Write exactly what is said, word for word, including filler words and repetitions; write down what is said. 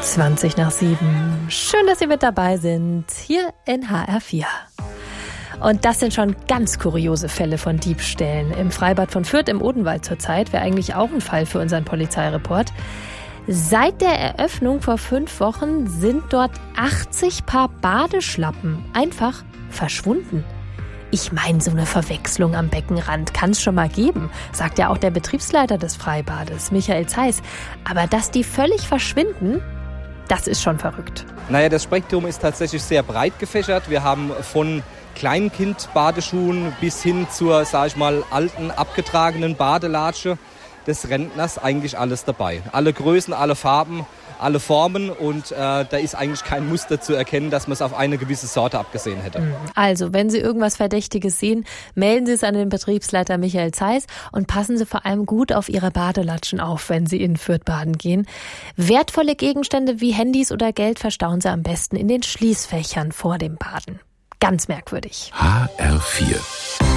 zwanzig nach sieben. Schön, dass Sie mit dabei sind, hier in H R vier. Und das sind schon ganz kuriose Fälle von Diebstählen. Im Freibad von Fürth im Odenwald zurzeit wäre eigentlich auch ein Fall für unseren Polizeireport. Seit der Eröffnung vor fünf Wochen sind dort achtzig Paar Badeschlappen einfach verschwunden. Ich meine, so eine Verwechslung am Beckenrand kann es schon mal geben, sagt ja auch der Betriebsleiter des Freibades, Michael Zeiss. Aber dass die völlig verschwinden, das ist schon verrückt. Naja, das Spektrum ist tatsächlich sehr breit gefächert. Wir haben von Kleinkind-Badeschuhen bis hin zur, sag ich mal, alten, abgetragenen Badelatsche des Rentners eigentlich alles dabei. Alle Größen, alle Farben, alle Formen und äh, da ist eigentlich kein Muster zu erkennen, dass man es auf eine gewisse Sorte abgesehen hätte. Also, wenn Sie irgendwas Verdächtiges sehen, melden Sie es an den Betriebsleiter Michael Zeiss und passen Sie vor allem gut auf Ihre Badelatschen auf, wenn Sie in Fürth baden gehen. Wertvolle Gegenstände wie Handys oder Geld verstauen Sie am besten in den Schließfächern vor dem Baden. Ganz merkwürdig. H R vier